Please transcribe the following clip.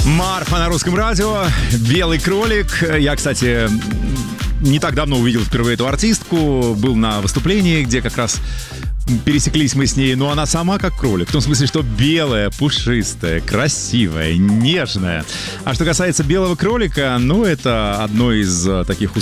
Марфа на русском радио, «Белый кролик». Я, кстати, не так давно увидел впервые эту артистку. Был на выступлении, где как раз пересеклись мы с ней. Но она сама как кролик. В том смысле, что белая, пушистая, красивая, нежная. А что касается «Белого кролика», ну, это одно из таких